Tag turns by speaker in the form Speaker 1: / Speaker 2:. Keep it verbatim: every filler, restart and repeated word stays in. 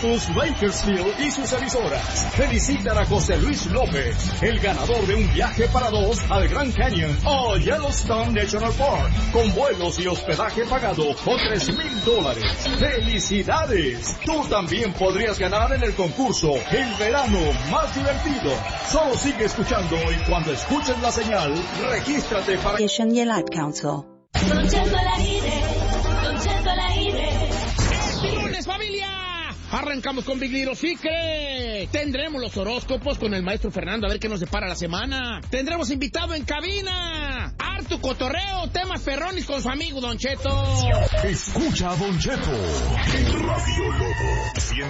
Speaker 1: Lotus Bakersfield y sus emisoras felicitan a José Luis López, el ganador de un viaje para dos al Grand Canyon o Yellowstone National Park, con vuelos y hospedaje pagado por tres mil dólares. ¡Felicidades! Tú también podrías ganar en el concurso El Verano Más Divertido. Solo sigue escuchando y cuando escuches la señal, regístrate para...
Speaker 2: y el Ad Council.
Speaker 3: Don Cheto al aire, Don Cheto al aire.
Speaker 4: ¡Lunes, familia! Arrancamos con Big Little Secret. Tendremos los horóscopos con el maestro Fernando a ver qué nos depara la semana. Tendremos invitado en cabina, harto cotorreo, temas perrones con su amigo Don Cheto.
Speaker 1: Escucha a Don Cheto en Radio Lobo.